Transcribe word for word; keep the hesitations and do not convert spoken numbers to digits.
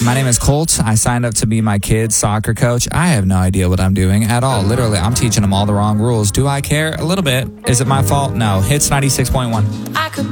My name is Colt. I signed up to be my kid's soccer coach. I have no idea what I'm doing at all. Literally, I'm teaching them all the wrong rules. Do I care? A little bit. Is it my fault? No. Hits ninety-six point one. I could